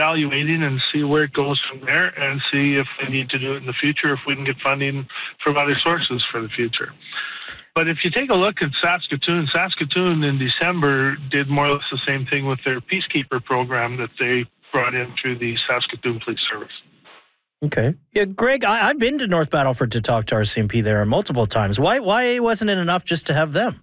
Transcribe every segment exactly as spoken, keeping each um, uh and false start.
evaluating and see where it goes from there and see if we need to do it in the future, if we can get funding from other sources for the future. But if you take a look at Saskatoon, Saskatoon in December did more or less the same thing with their Peacekeeper program that they brought in through the Saskatoon Police Service. Okay. Yeah, Greg, I, I've been to North Battleford to talk to R C M P there multiple times. Why, why wasn't it enough just to have them?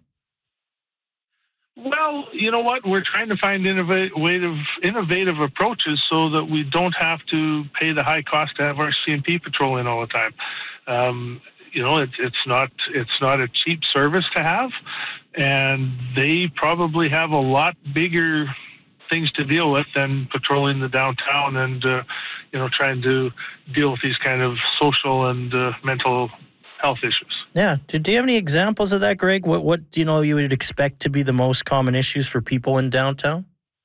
Well, you know what? We're trying to find innovative, innovative approaches so that we don't have to pay the high cost to have our C M P patrolling all the time. Um, you know, it, it's not it's not a cheap service to have, and they probably have a lot bigger things to deal with than patrolling the downtown and uh, you know trying to deal with these kind of social and uh, mental health issues. Yeah. Do, do you have any examples of that, Greg? What what you know you would expect to be the most common issues for people in downtown?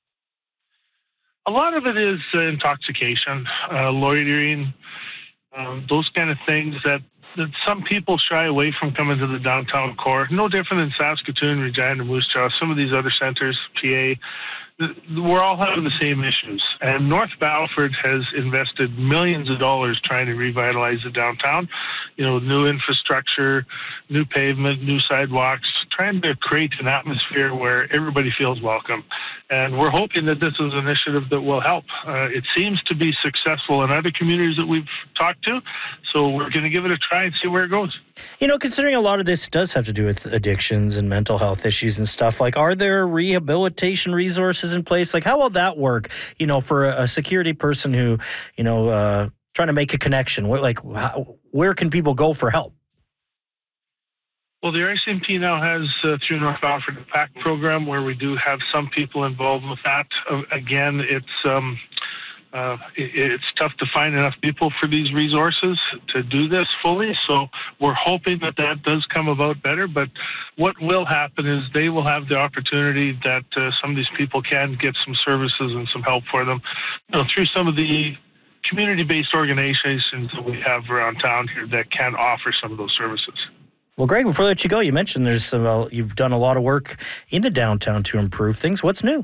A lot of it is uh, intoxication, uh, loitering, um, those kind of things that, that some people shy away from coming to the downtown core. No different than Saskatoon, Regina, Moose Jaw, some of these other centers, P A. We're all having the same issues. And North Battleford has invested millions of dollars trying to revitalize the downtown. You know, new infrastructure, new pavement, new sidewalks, trying to create an atmosphere where everybody feels welcome. And we're hoping that this is an initiative that will help. Uh, it seems to be successful in other communities that we've talked to. So we're going to give it a try and see where it goes. You know, considering a lot of this does have to do with addictions and mental health issues and stuff, like, are there rehabilitation resources in place? Like, how will that work, you know, for a, a security person who, you know, uh, trying to make a connection? Where, like, how, where can people go for help? Well, the R C M P now has, uh, through North Battleford, the PACT program, where we do have some people involved with that. Uh, again, it's um, uh, it, it's tough to find enough people for these resources to do this fully. So we're hoping that that does come about better. But what will happen is they will have the opportunity that uh, some of these people can get some services and some help for them, you know, through some of the community-based organizations that we have around town here that can offer some of those services. Well, Greg, before I let you go, you mentioned there's some, uh, you've done a lot of work in the downtown to improve things. What's new?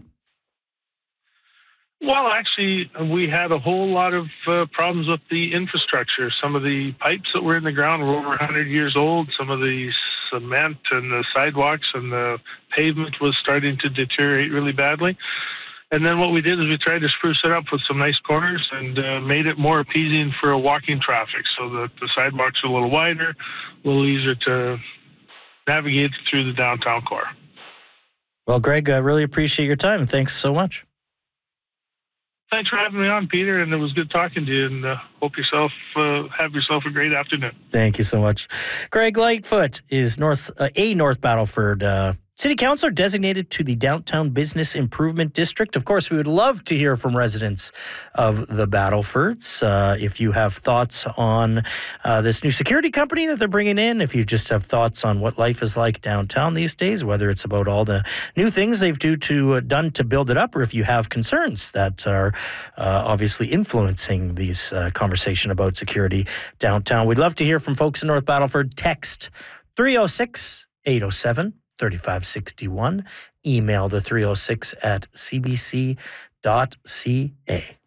Well, actually, we had a whole lot of uh, problems with the infrastructure. Some of the pipes that were in the ground were over one hundred years old. Some of the cement and the sidewalks and the pavement was starting to deteriorate really badly. And then what we did is we tried to spruce it up with some nice corners and uh, made it more appeasing for walking traffic so that the sidewalks are a little wider, a little easier to navigate through the downtown core. Well, Greg, I really appreciate your time. Thanks so much. Thanks for having me on, Peter, and it was good talking to you, and uh, hope yourself uh, have yourself a great afternoon. Thank you so much. Greg Lightfoot is North uh, a North Battleford uh, City Councilor designated to the Downtown Business Improvement District. Of course, we would love to hear from residents of the Battlefords. Uh, if you have thoughts on uh, this new security company that they're bringing in, if you just have thoughts on what life is like downtown these days, whether it's about all the new things they've do to, uh, done to build it up, or if you have concerns that are uh, obviously influencing these uh, conversation about security downtown, we'd love to hear from folks in North Battleford. Text three oh six, eight oh seven, thirty-five sixty-one. Email the three oh six at c b c dot c a.